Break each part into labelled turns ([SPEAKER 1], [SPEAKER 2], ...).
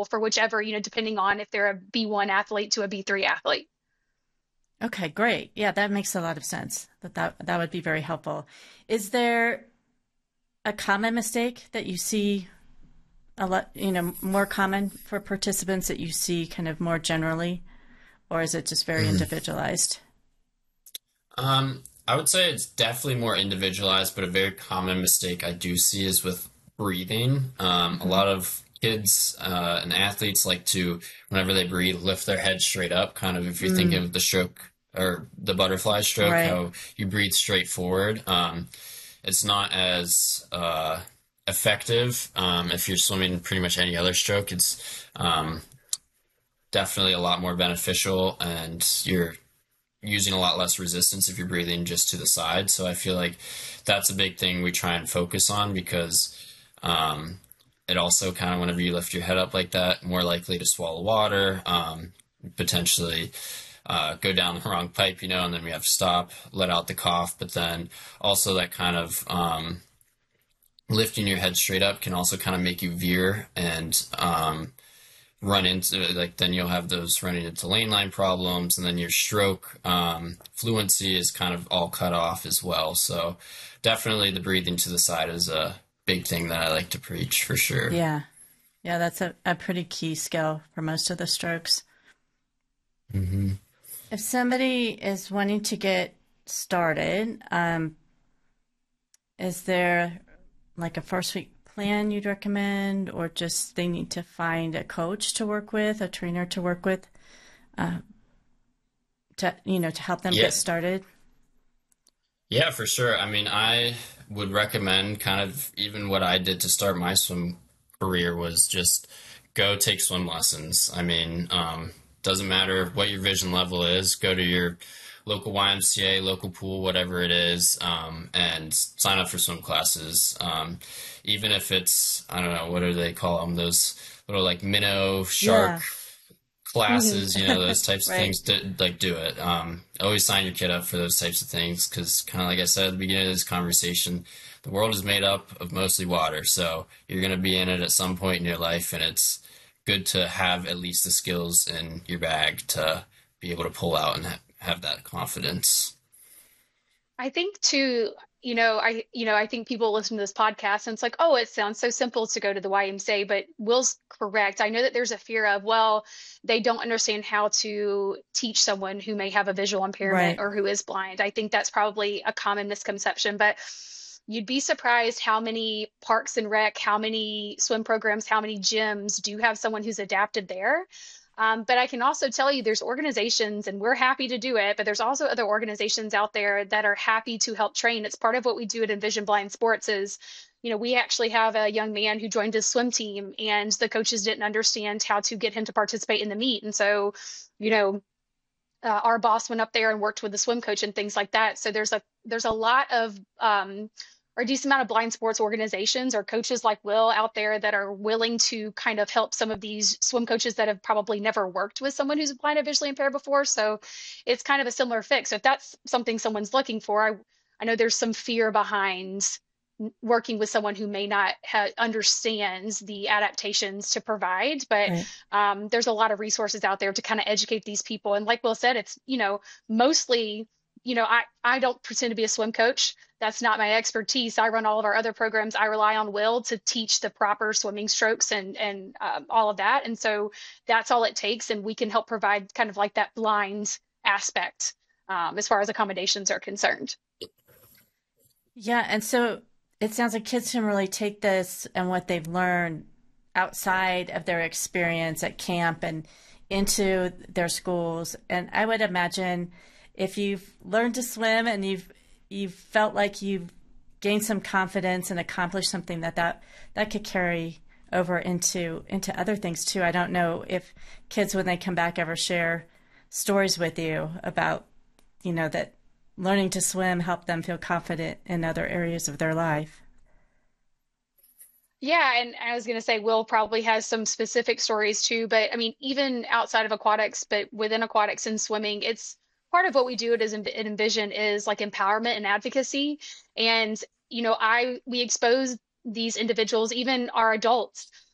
[SPEAKER 1] level for whichever, depending on if they're a B1 athlete to a B3 athlete.
[SPEAKER 2] Okay, great. Yeah, that makes a lot of sense. That would be very helpful. Is there a common mistake that you see a lot, more common for participants that you see kind of more generally, or is it just very individualized?
[SPEAKER 3] I would say it's definitely more individualized, but a very common mistake I do see is with breathing. A
[SPEAKER 2] Hmm.
[SPEAKER 3] lot of kids and athletes like to, whenever they breathe, lift their head straight up, kind of if you're thinking
[SPEAKER 2] Mm,
[SPEAKER 3] of the stroke or the butterfly stroke,
[SPEAKER 2] right.
[SPEAKER 3] how you breathe straight forward. It's not as effective if you're swimming pretty much any other stroke. It's definitely a lot more beneficial, and you're using a lot less resistance if you're breathing just to the side. So I feel like that's a big thing we try and focus on because um, it also kind of, whenever you lift your head up like that, more likely to swallow water, potentially go down the wrong pipe, and then we have to stop, let out the cough. But then also that kind of lifting your head straight up can also kind of make you veer and run into, like, then you'll have those running into lane line problems, and then your stroke fluency is kind of all cut off as well. So definitely the breathing to the side is a big thing that I like to preach for sure.
[SPEAKER 2] Yeah. Yeah, that's a pretty key skill for most of the strokes.
[SPEAKER 3] Hmm.
[SPEAKER 2] If somebody is wanting to get started, is there like a first week plan you'd recommend, or just they need to find a coach to work with, a trainer to work with, uh, to help them
[SPEAKER 3] Yeah,
[SPEAKER 2] get started?
[SPEAKER 3] yeah, for sure. I mean, I would recommend kind of even what I did to start my swim career was just go take swim lessons. I mean, doesn't matter what your vision level is, go to your local YMCA, local pool, whatever it is, and sign up for swim classes. Even if it's, I don't know, what do they call them? Those little like minnow, shark
[SPEAKER 2] Yeah.
[SPEAKER 1] Hmm.
[SPEAKER 3] classes, those types of
[SPEAKER 2] Right.
[SPEAKER 3] things, like do it. Always sign your kid up for those types of things because, kind of like I said at the beginning of this conversation, the world is made up of mostly water. So you're going to be in it at some point in your life, and it's good to have at least the skills in your bag to be able to pull out and have that confidence.
[SPEAKER 1] I think too, I think people listen to this podcast and it's like, oh, it sounds so simple to go to the YMCA, but Will's correct. I know that there's a fear of, well, they don't understand how to teach someone who may have a visual impairment
[SPEAKER 2] Right.
[SPEAKER 1] or who is blind. I think that's probably a common misconception, but you'd be surprised how many parks and rec, how many swim programs, how many gyms do have someone who's adapted there. But I can also tell you there's organizations, and we're happy to do it, but there's also other organizations out there that are happy to help train. It's part of what we do at Envision Blind Sports is, we actually have a young man who joined his swim team and the coaches didn't understand how to get him to participate in the meet. And so, you know, our boss went up there and worked with the swim coach and things like that. So there's a lot of or a decent amount of blind sports organizations or coaches like Will out there that are willing to kind of help some of these swim coaches that have probably never worked with someone who's blind or visually impaired before. So it's kind of a similar fix. So if that's something someone's looking for, I know there's some fear behind working with someone who may not understands the adaptations to provide, but
[SPEAKER 2] Right.
[SPEAKER 1] there's a lot of resources out there to kind of educate these people. And like Will said, it's mostly I don't pretend to be a swim coach. That's not my expertise. I run all of our other programs. I rely on Will to teach the proper swimming strokes and all of that. And so that's all it takes, and we can help provide kind of like that blind aspect as far as accommodations are concerned.
[SPEAKER 2] Yeah, and so it sounds like kids can really take this and what they've learned outside of their experience at camp and into their schools. And I would imagine if you've learned to swim and you've felt like you've gained some confidence and accomplished something that could carry over into other things too. I don't know if kids when they come back ever share stories with you about that learning to swim helped them feel confident in other areas of their life.
[SPEAKER 1] Yeah, and I was going to say Will probably has some specific stories too, but I mean, even outside of aquatics, but within aquatics and swimming, it's part of what we do at Envision is like empowerment and advocacy. And, I we expose these individuals, even our adults.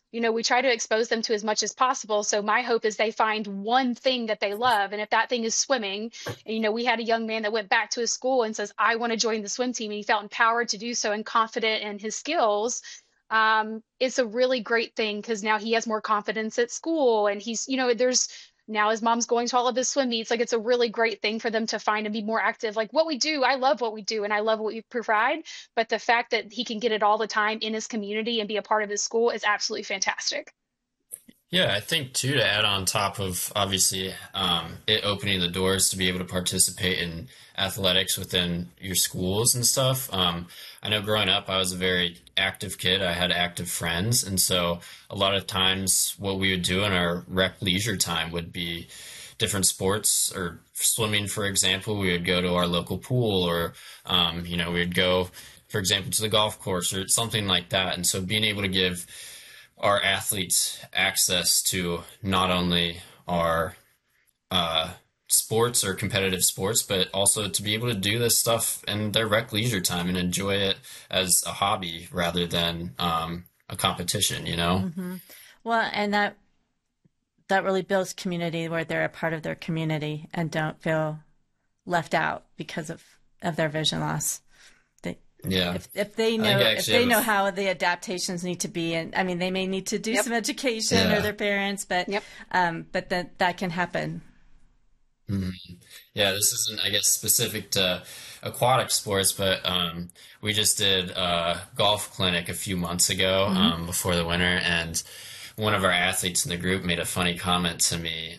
[SPEAKER 1] we try to expose them to as much as possible. So my hope is they find one thing that they love. And if that thing is swimming, and, we had a young man that went back to his school and says, I want to join the swim team. And he felt empowered to do so and confident in his skills. It's a really great thing because now he has more confidence at school and he's, there's now his mom's going to all of his swim meets. Like it's a really great thing for them to find and be more active. Like what we do, I love what we do and I love what we provide. But the fact that he can get it all the time in his community and be a part of his school is absolutely fantastic.
[SPEAKER 3] Yeah, I think too, to add on top of obviously it opening the doors to be able to participate in athletics within your schools and stuff. I know growing up, I was a very active kid. I had active friends. And so a lot of times what we would do in our rec leisure time would be different sports or swimming, for example. We would go to our local pool or, we would go, for example, to the golf course or something like that. And so being able to give our athletes access to not only our sports or competitive sports, but also to be able to do this stuff in their rec leisure time and enjoy it as a hobby rather than a competition,
[SPEAKER 2] Mm-hmm. Well, and that really builds community where they're a part of their community and don't feel left out because of their vision loss.
[SPEAKER 3] Yeah.
[SPEAKER 2] If they know how the adaptations need to be, and I mean, they may need to do some education or their parents, but that can happen.
[SPEAKER 3] Mm-hmm. Yeah, this isn't, I guess, specific to aquatic sports, but we just did a golf clinic a few months ago before the winter, and one of our athletes in the group made a funny comment to me.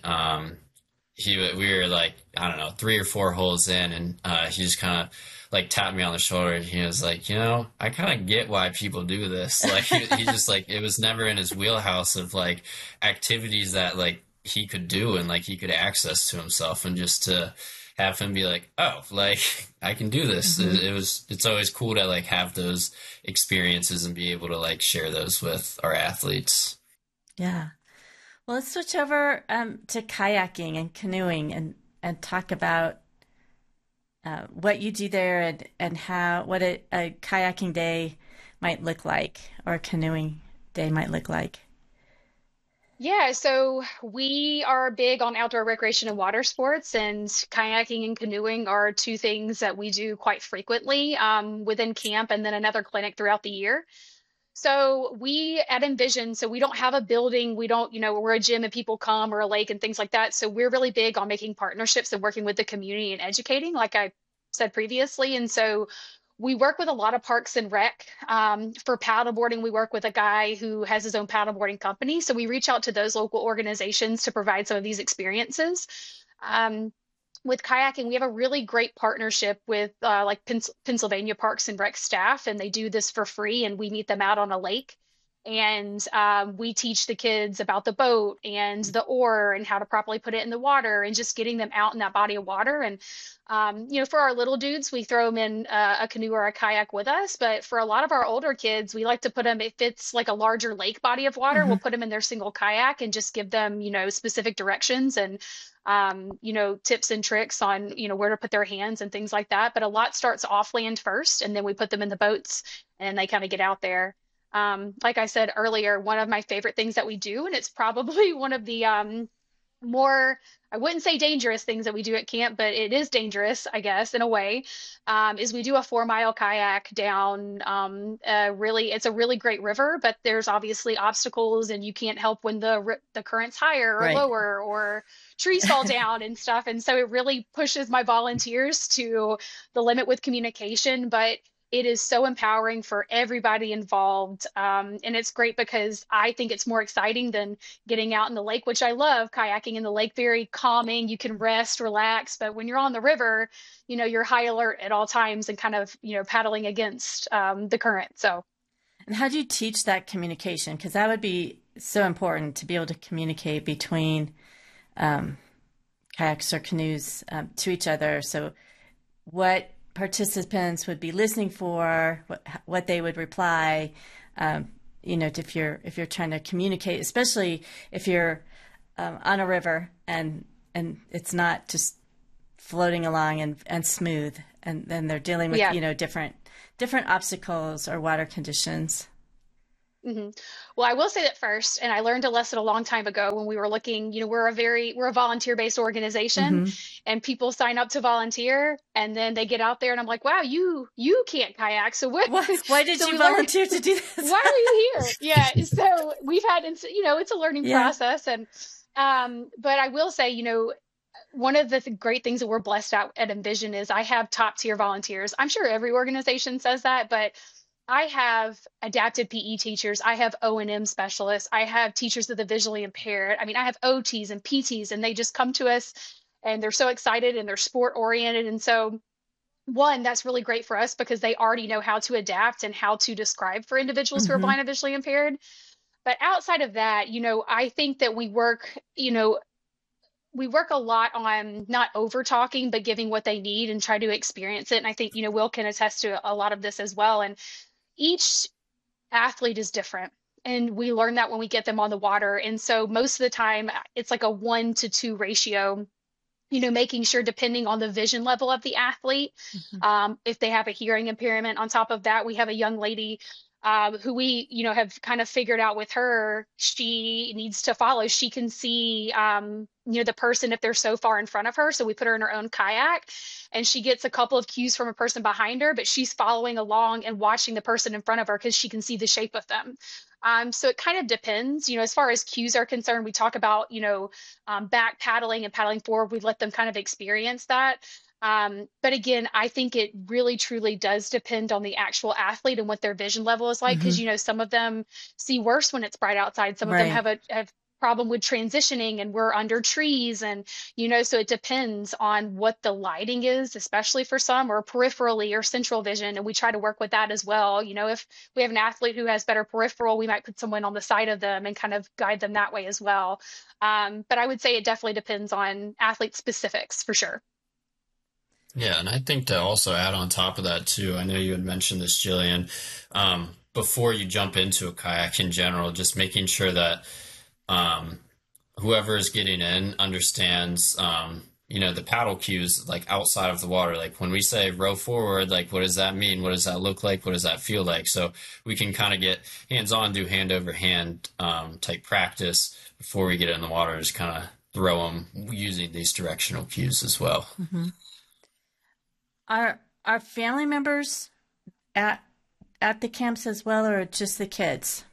[SPEAKER 3] We were like, I don't know, 3 or 4 holes in, and he just kind of like tapped me on the shoulder and he was like, I kind of get why people do this. Like he just like, it was never in his wheelhouse of like activities that like he could do and like he could access to himself, and just to have him be like, oh, like I can do this. It's always cool to like have those experiences and be able to like share those with our athletes.
[SPEAKER 2] Yeah. Well, let's switch over to kayaking and canoeing and talk about what you do there and what a kayaking day might look like or a canoeing day might look like.
[SPEAKER 1] Yeah, so we are big on outdoor recreation and water sports, and kayaking and canoeing are two things that we do quite frequently within camp and then another clinic throughout the year. So we at Envision, so we don't have a building, we don't, we're a gym and people come or a lake and things like that. So we're really big on making partnerships and working with the community and educating, like I said previously. And so we work with a lot of parks and rec. For paddleboarding, we work with a guy who has his own paddleboarding company. So we reach out to those local organizations to provide some of these experiences. With kayaking, we have a really great partnership with Pennsylvania Parks and Rec staff, and they do this for free. And we meet them out on a lake, and we teach the kids about the boat and the oar and how to properly put it in the water, and just getting them out in that body of water. And for our little dudes, we throw them in a canoe or a kayak with us. But for a lot of our older kids, we like to put them, if it's like a larger lake body of water, we'll put them in their single kayak and just give them, specific directions and tips and tricks on, where to put their hands and things like that. But a lot starts off land first, and then we put them in the boats and they kind of get out there. Like I said earlier, one of my favorite things that we do, and it's probably one of the more, I wouldn't say dangerous things that we do at camp, but it is dangerous, I guess, in a way, is we do a 4-mile kayak down it's a really great river, but there's obviously obstacles and you can't help when the current's higher or lower or trees fall down and stuff. And so it really pushes my volunteers to the limit with communication, but it is so empowering for everybody involved. And it's great because I think it's more exciting than getting out in the lake, which I love. Kayaking in the lake, very calming. You can rest, relax. But when you're on the river, you're high alert at all times and kind of, paddling against the current. So.
[SPEAKER 2] And how do you teach that communication? Because that would be so important to be able to communicate between kayaks or canoes to each other. So what participants would be listening for, what they would reply, if you're trying to communicate, especially if you're on a river and it's not just floating along and smooth, and then they're dealing with different obstacles or water conditions.
[SPEAKER 1] hmm Well, I will say that first, and I learned a lesson a long time ago when we were looking, we're a volunteer-based organization,
[SPEAKER 2] Hmm.
[SPEAKER 1] and people sign up to volunteer, and then they get out there, and I'm like, wow, you can't kayak, so what?
[SPEAKER 2] Why did
[SPEAKER 1] So
[SPEAKER 2] you
[SPEAKER 1] we learned,
[SPEAKER 2] volunteer to do this?
[SPEAKER 1] why are you here? Yeah, so we've had, it's a learning
[SPEAKER 2] Yeah.
[SPEAKER 1] process, and but I will say, one of the great things that we're blessed at Envision is I have top tier volunteers. I'm sure every organization says that, but I have adapted PE teachers. I have O&M specialists. I have teachers of the visually impaired. I mean, I have OTs and PTs, and they just come to us and they're so excited and they're sport oriented. And so, one, that's really great for us because they already know how to adapt and how to describe for individuals who are
[SPEAKER 2] Hmm.
[SPEAKER 1] blind and visually impaired. But outside of that, I think that we work a lot on not over talking, but giving what they need and try to experience it. And I think, Will can attest to a lot of this as well. And each athlete is different. And we learn that when we get them on the water. And so most of the time, it's like a 1-to-2 ratio, making sure depending on the vision level of the athlete,
[SPEAKER 2] Hmm.
[SPEAKER 1] if they have a hearing impairment. On top of that, we have a young lady who we, have kind of figured out with her, she needs to follow. She can see, the person if they're so far in front of her. So we put her in her own kayak and she gets a couple of cues from a person behind her, but she's following along and watching the person in front of her because she can see the shape of them. So it kind of depends, as far as cues are concerned, we talk about, back paddling and paddling forward. We let them kind of experience that. But again, I think it really truly does depend on the actual athlete and what their vision level is like. Because,
[SPEAKER 2] Hmm.
[SPEAKER 1] some of them see worse when it's bright outside. Some of them
[SPEAKER 2] Right.
[SPEAKER 1] have problem with transitioning and we're under trees and so it depends on what the lighting is, especially for some, or peripherally or central vision, and we try to work with that as well. If we have an athlete who has better peripheral, we might put someone on the side of them and kind of guide them that way as well. But I would say it definitely depends on athlete specifics for sure.
[SPEAKER 3] Yeah, and I think to also add on top of that too, I know you had mentioned this, Jillian, before you jump into a kayak in general, just making sure that um, whoever is getting in understands, the paddle cues like outside of the water. Like when we say row forward, like what does that mean? What does that look like? What does that feel like? So we can kind of get hands on, do hand over hand type practice before we get in the water, just kind of throw them using these directional cues as well.
[SPEAKER 2] Hmm. Are family members at the camps as well, or just the kids?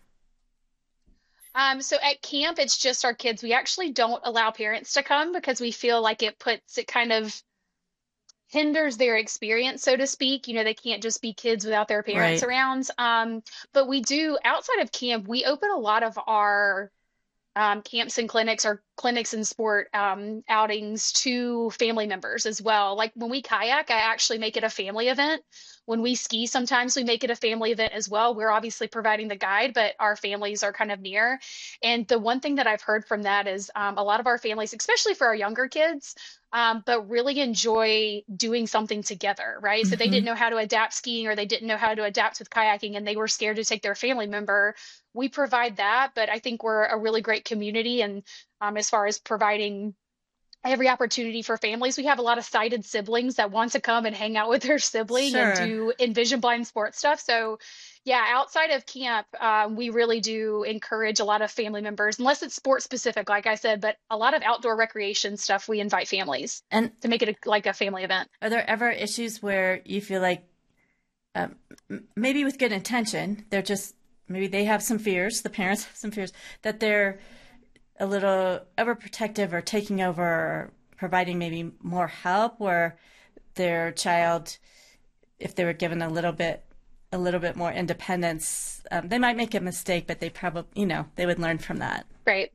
[SPEAKER 1] So at camp, it's just our kids. We actually don't allow parents to come because we feel like it kind of hinders their experience, so to speak. They can't just be kids without their parents
[SPEAKER 2] Right.
[SPEAKER 1] around. But we do, outside of camp, we open a lot of our camps and clinics or clinics and sport outings to family members as well. Like when we kayak, I actually make it a family event. When we ski, sometimes we make it a family event as well. We're obviously providing the guide, but our families are kind of near. And the one thing that I've heard from that is a lot of our families, especially for our younger kids, but really enjoy doing something together, right? So they didn't
[SPEAKER 2] Hmm.
[SPEAKER 1] know how to adapt skiing or they didn't know how to adapt with kayaking and they were scared to take their family member. We provide that, but I think we're a really great community. And as far as providing every opportunity for families, we have a lot of sighted siblings that want to come and hang out with their sibling and
[SPEAKER 2] Sure.
[SPEAKER 1] do Envision Blind sports stuff. So, yeah, outside of camp, we really do encourage a lot of family members, unless it's sport specific, like I said, but a lot of outdoor recreation stuff, we invite families
[SPEAKER 2] And
[SPEAKER 1] to make it like a family event.
[SPEAKER 2] are there ever issues where you feel like maybe with good intention, they're just maybe they have some fears, the parents have some fears that they're a little overprotective or taking over or providing maybe more help where their child, if they were given a little bit more independence, they might make a mistake, but they probably, they would learn from that.
[SPEAKER 1] Right.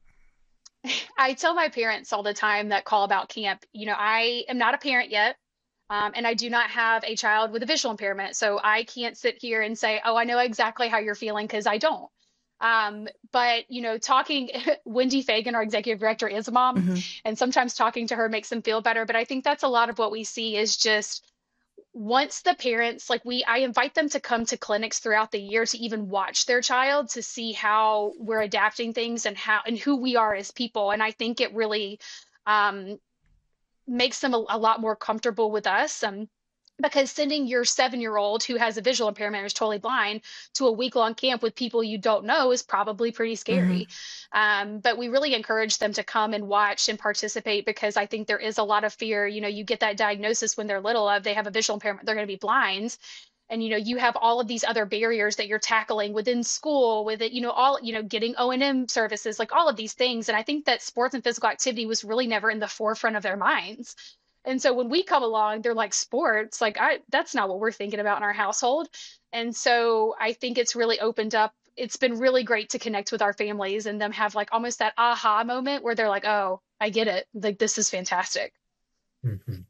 [SPEAKER 1] I tell my parents all the time that call about camp, I am not a parent yet. And I do not have a child with a visual impairment. So I can't sit here and say, oh, I know exactly how you're feeling because I don't. But, talking, Wendy Fagan, our executive director, is a mom,
[SPEAKER 2] Hmm.
[SPEAKER 1] and sometimes talking to her makes them feel better. But I think that's a lot of what we see is just once the parents, like I invite them to come to clinics throughout the year to even watch their child to see how we're adapting things and and who we are as people. And I think it really, um, makes them a lot more comfortable with us. because sending your 7-year-old who has a visual impairment or is totally blind to a week-long camp with people you don't know is probably pretty
[SPEAKER 2] Hmm.
[SPEAKER 1] scary. But we really encourage them to come and watch and participate because I think there is a lot of fear. You know, you get that diagnosis when they're little of they have a visual impairment, they're going to be blind. And you have all of these other barriers that you're tackling within school with it, all, getting O&M services, like all of these things. And I think that sports and physical activity was really never in the forefront of their minds. And so when we come along, they're like sports, like that's not what we're thinking about in our household. And so I think it's really opened up. It's been really great to connect with our families and them have like almost that aha moment where they're like, oh, I get it. Like this is fantastic.
[SPEAKER 3] Mhm.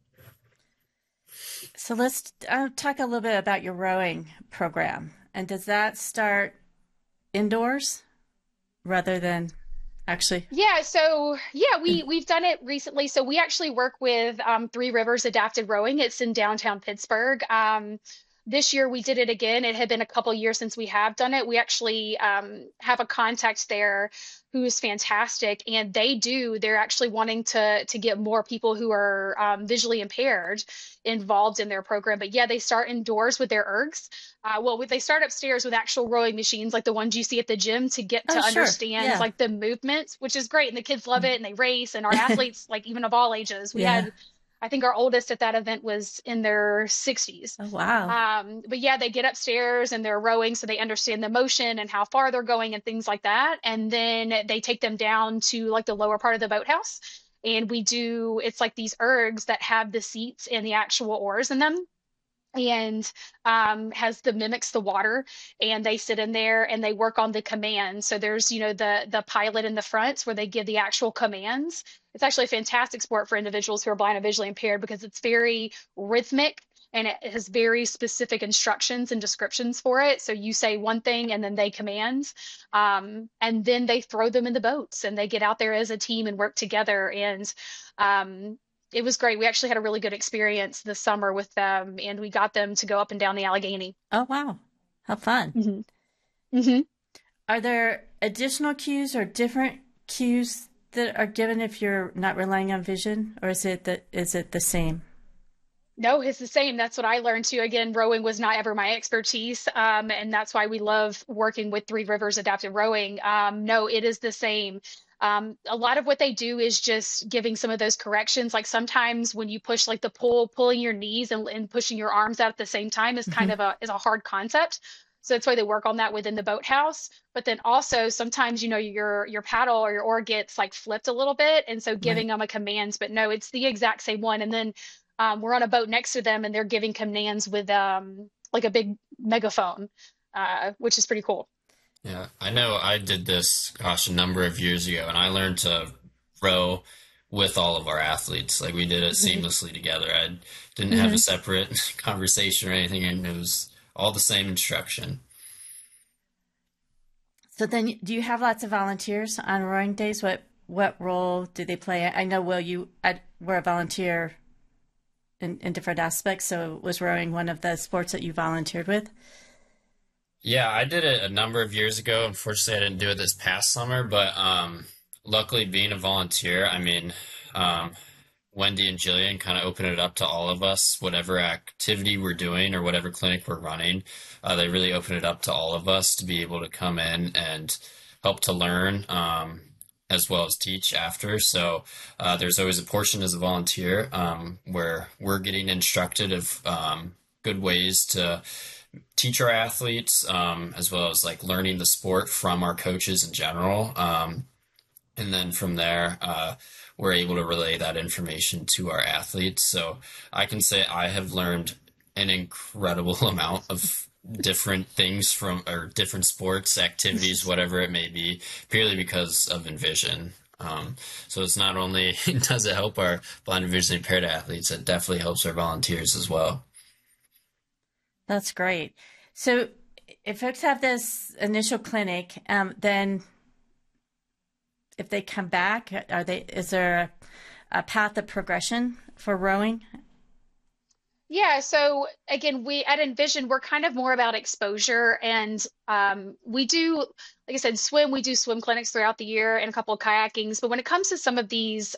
[SPEAKER 2] So let's talk a little bit about your rowing program. And does that start indoors rather than actually?
[SPEAKER 1] Yeah, so yeah, we've done it recently. So we actually work with Three Rivers Adapted Rowing. It's in downtown Pittsburgh. This year we did it again. It had been a couple years since we have done it. We actually have a contact there who's fantastic, and they're actually wanting to get more people who are visually impaired involved in their program. But yeah, they start indoors with their ergs. They start upstairs with actual rowing machines, like the ones you see at the gym, to get to
[SPEAKER 2] Oh, sure.
[SPEAKER 1] understand
[SPEAKER 2] Yeah.
[SPEAKER 1] like the movements, which is great. And the kids love it, and they race. And our athletes, like even of all ages, we
[SPEAKER 2] Yeah.
[SPEAKER 1] had, I think our oldest at that event was in their 60s.
[SPEAKER 2] Oh, wow.
[SPEAKER 1] But yeah, they get upstairs and they're rowing, so they understand the motion and how far they're going and things like that. And then they take them down to like the lower part of the boathouse. And it's like these ergs that have the seats and the actual oars in them and has the mimics the water, and they sit in there and they work on the commands. So there's the pilot in the front where they give the actual commands. It's actually a fantastic sport for individuals who are blind and visually impaired because it's very rhythmic and it has very specific instructions and descriptions for it. So you say one thing and then they command, and then they throw them in the boats and they get out there as a team and work together. And it was great. We actually had a really good experience this summer with them, and we got them to go up and down the Allegheny.
[SPEAKER 2] Oh, wow. How fun.
[SPEAKER 1] Hmm. Hmm.
[SPEAKER 2] Are there additional cues or different cues that are given if you're not relying on vision, or is it the same?
[SPEAKER 1] No, it's the same. That's what I learned too. Again, rowing was not ever my expertise, and that's why we love working with Three Rivers Adaptive Rowing. No, it is the same. A lot of what they do is just giving some of those corrections. Like sometimes when you push like the pulling your knees and pushing your arms out at the same time is kind
[SPEAKER 2] Hmm.
[SPEAKER 1] of a hard concept. So that's why they work on that within the boathouse. But then also sometimes, your paddle or your oar gets like flipped a little bit. And so
[SPEAKER 2] Right.
[SPEAKER 1] giving them a commands, but no, it's the exact same one. And then we're on a boat next to them and they're giving commands with like a big megaphone, which is pretty cool.
[SPEAKER 3] Yeah, I know I did this, gosh, a number of years ago, and I learned to row with all of our athletes. Like we did it
[SPEAKER 1] Hmm.
[SPEAKER 3] seamlessly together. I didn't have a
[SPEAKER 2] Hmm.
[SPEAKER 3] separate conversation or anything, and it was all the same instruction.
[SPEAKER 2] So then, do you have lots of volunteers on rowing days? What role do they play? I know, Will, were a volunteer in different aspects. So was rowing one of the sports that you volunteered with?
[SPEAKER 3] Yeah, I did it a number of years ago. Unfortunately, I didn't do it this past summer, but luckily, being a volunteer, I mean, um, Wendy and Jillian kind of open it up to all of us, whatever activity we're doing or whatever clinic we're running. They really open it up to all of us to be able to come in and help to learn, as well as teach after. So there's always a portion as a volunteer where we're getting instructed of good ways to teach our athletes, as well as like learning the sport from our coaches in general. And then from there, we're able to relay that information to our athletes. So I can say I have learned an incredible amount of different things from or different sports activities, whatever it may be, purely because of Envision. So it's not only does it help our blind and visually impaired athletes, it definitely helps our volunteers as well.
[SPEAKER 2] That's great. So if folks have this initial clinic, then if they come back, is there a path of progression for rowing?
[SPEAKER 1] Yeah, so again, we at Envision, we're kind of more about exposure and we do, like I said, swim, we do swim clinics throughout the year and a couple of kayakings. But when it comes to some of these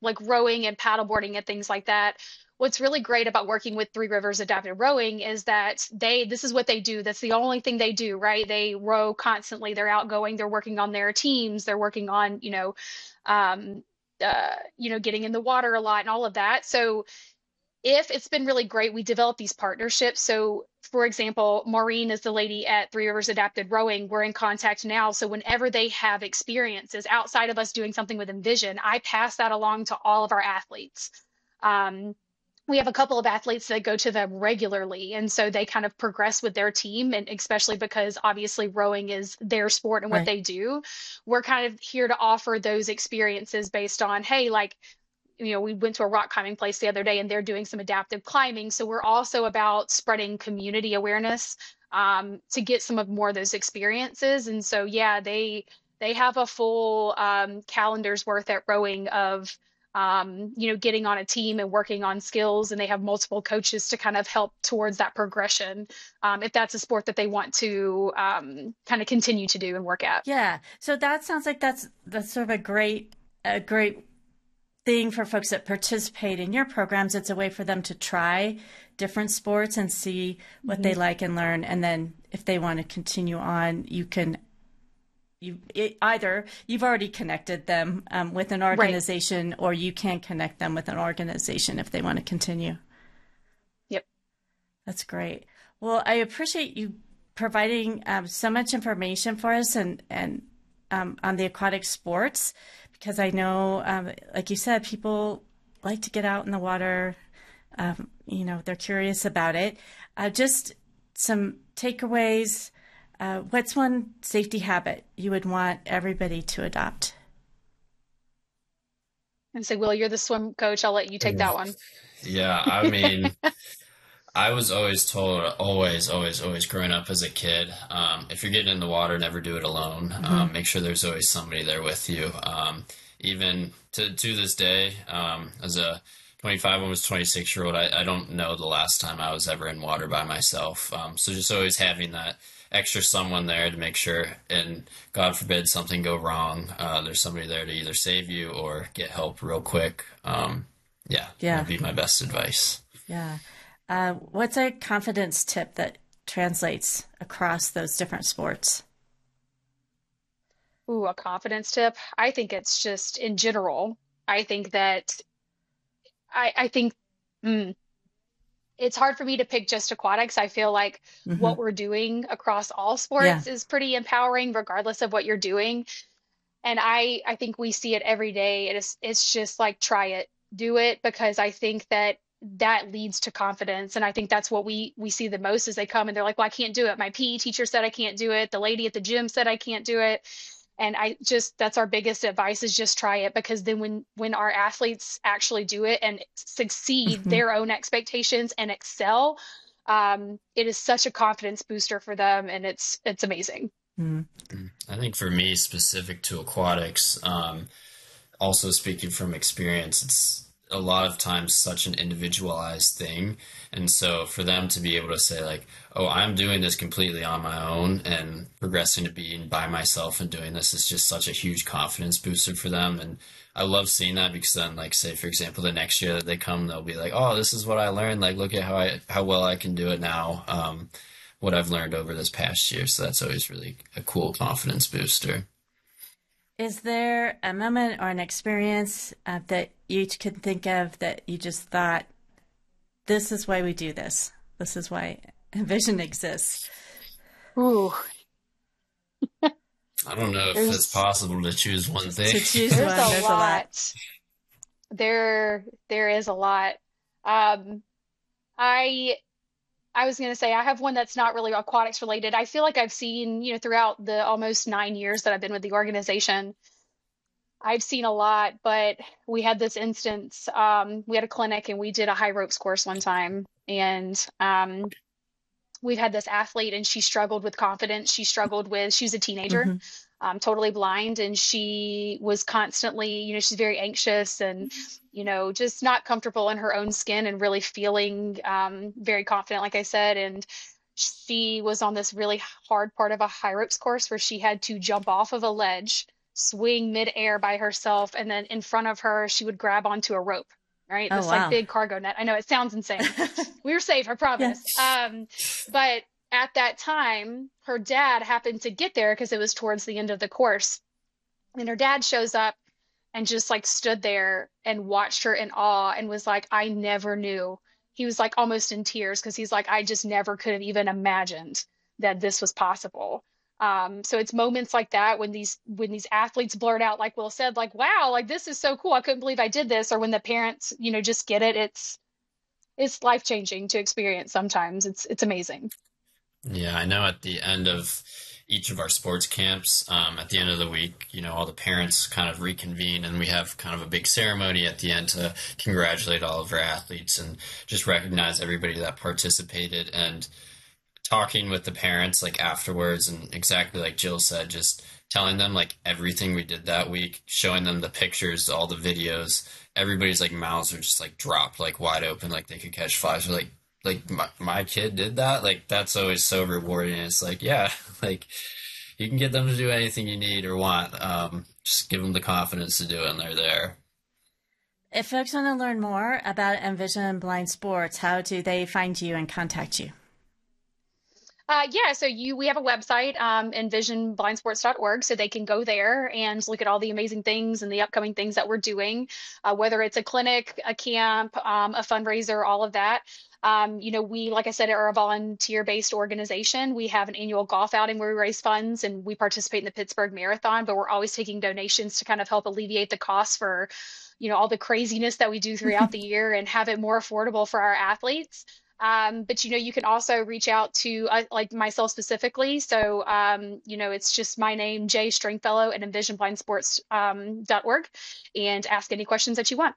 [SPEAKER 1] like rowing and paddleboarding and things like that. What's really great about working with Three Rivers Adaptive Rowing is that this is what they do. That's the only thing they do, right? They row constantly. They're outgoing. They're working on their teams. They're working on, um, getting in the water a lot and all of that. So if it's been really great, we develop these partnerships. So, for example, Maureen is the lady at Three Rivers Adapted Rowing. We're in contact now. So, whenever they have experiences outside of us doing something with Envision, I pass that along to all of our athletes. We have a couple of athletes that go to them regularly. And so they kind of progress with their team. And especially because obviously rowing is their sport and what
[SPEAKER 2] Right.
[SPEAKER 1] they do, we're kind of here to offer those experiences based on, hey, like, we went to a rock climbing place the other day and they're doing some adaptive climbing. So we're also about spreading community awareness to get some of more of those experiences. And so, yeah, they have a full calendar's worth at rowing of, getting on a team and working on skills. And they have multiple coaches to kind of help towards that progression if that's a sport that they want to kind of continue to do and work at.
[SPEAKER 2] Yeah. So that sounds like that's sort of a great thing for folks that participate in your programs. It's a way for them to try different sports and see what they like and learn. And then if they want to continue on, either you've already connected them with an organization, right, or you can connect them with an organization if they want to continue.
[SPEAKER 1] Yep.
[SPEAKER 2] That's great. Well, I appreciate you providing so much information for us and on the aquatic sports, because I know, like you said, people like to get out in the water. They're curious about it. Just some takeaways. What's one safety habit you would want everybody to adopt?
[SPEAKER 1] And say, Will, you're the swim coach. I'll let you take that one.
[SPEAKER 3] Yeah, I mean, I was always told, always, always, always growing up as a kid, if you're getting in the water, never do it alone. Make sure there's always somebody there with you. Even to this day, as a 25, almost 26-year-old, I don't know the last time I was ever in water by myself. So just always having that extra someone there to make sure, and God forbid something go wrong, there's somebody there to either save you or get help real quick. Yeah, that'd be my best advice.
[SPEAKER 2] Yeah. What's a confidence tip that translates across those different sports?
[SPEAKER 1] Ooh, a confidence tip. I think it's just in general. I think that I think it's hard for me to pick just aquatics. I feel like what we're doing across all sports is pretty empowering, regardless of what you're doing. And I think we see it every day. It's just like, try it, do it, because I think that leads to confidence. And I think that's what we see the most as they come and they're like, well, I can't do it. My PE teacher said I can't do it. The lady at the gym said I can't do it. And that's our biggest advice, is just try it, because then when our athletes actually do it and succeed their own expectations and excel, it is such a confidence booster for them. And it's amazing.
[SPEAKER 3] I think for me, specific to aquatics, also speaking from experience, it's a lot of times such an individualized thing. And so for them to be able to say like, oh, I'm doing this completely on my own and progressing to being by myself and doing this is just such a huge confidence booster for them. And I love seeing that, because then, like, say, for example, the next year that they come, they'll be like, oh, this is what I learned. Like, look at how well I can do it now. What I've learned over this past year. So that's always really a cool confidence booster.
[SPEAKER 2] Is there a moment or an experience that you each can think of that you just thought, this is why we do this? This is why Envision exists?
[SPEAKER 1] Ooh.
[SPEAKER 3] I don't know if it's possible to choose one thing.
[SPEAKER 2] To choose
[SPEAKER 1] There's
[SPEAKER 2] one,
[SPEAKER 1] a lot. There is a lot. I was going to say, I have one that's not really aquatics related. I feel like I've seen, throughout the almost 9 years that I've been with the organization, I've seen a lot, but we had this instance, we had a clinic and we did a high ropes course one time, and we've had this athlete and she struggled with confidence. She was a teenager, totally blind. And she was constantly, she's very anxious and, just not comfortable in her own skin and really feeling very confident, like I said. And she was on this really hard part of a high ropes course where she had to jump off of a ledge swing midair by herself, and then in front of her, she would grab onto a rope, right?
[SPEAKER 2] Oh,
[SPEAKER 1] This like
[SPEAKER 2] wow.
[SPEAKER 1] big cargo net. I know it sounds insane. We were safe, I promise.
[SPEAKER 2] Yes.
[SPEAKER 1] But at that time, her dad happened to get there because it was towards the end of the course. And her dad shows up and just like stood there and watched her in awe and was like, I never knew. He was like almost in tears because he's like, I just never could have even imagined that this was possible. So it's moments like that when these athletes blurt out, like Will said, like, wow, like this is so cool. I couldn't believe I did this. Or when the parents, just get it. It's life changing to experience sometimes. It's amazing.
[SPEAKER 3] Yeah, I know at the end of each of our sports camps, at the end of the week, all the parents kind of reconvene and we have kind of a big ceremony at the end to congratulate all of our athletes and just recognize everybody that participated. And talking with the parents like afterwards and exactly like Jill said, just telling them like everything we did that week, showing them the pictures, all the videos, everybody's like mouths are just like dropped like wide open, like they could catch flies. We're like my kid did that. Like that's always so rewarding. It's like, yeah, like you can get them to do anything you need or want. Just give them the confidence to do it and they're there.
[SPEAKER 2] If folks want to learn more about Envision Blind Sports, how do they find you and contact you?
[SPEAKER 1] Yeah, so we have a website, envisionblindsports.org, so they can go there and look at all the amazing things and the upcoming things that we're doing, whether it's a clinic, a camp, a fundraiser, all of that. We, like I said, are a volunteer-based organization. We have an annual golf outing where we raise funds and we participate in the Pittsburgh Marathon, but we're always taking donations to kind of help alleviate the costs for, all the craziness that we do throughout the year and have it more affordable for our athletes. But you can also reach out to like myself specifically. So it's just my name, Jay Stringfellow at envisionblindsports.org, and ask any questions that you want.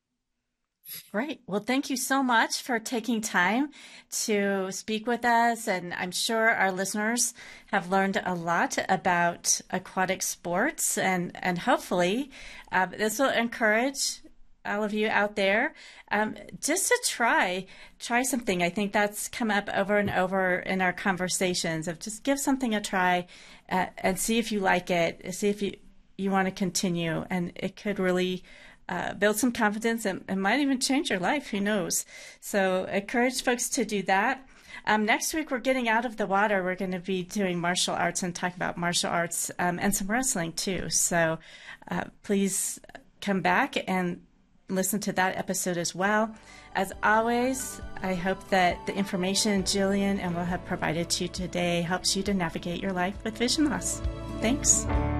[SPEAKER 2] Great. Well, thank you so much for taking time to speak with us. And I'm sure our listeners have learned a lot about aquatic sports and hopefully this will encourage all of you out there, just to try something. I think that's come up over and over in our conversations of just give something a try and see if you like it, see if you want to continue. And it could really build some confidence and might even change your life. Who knows? So encourage folks to do that. Next week, we're getting out of the water. We're going to be doing martial arts and talk about martial arts and some wrestling too. So please come back and listen to that episode as well. As always, I hope that the information Jillian and Will have provided to you today helps you to navigate your life with vision loss. Thanks.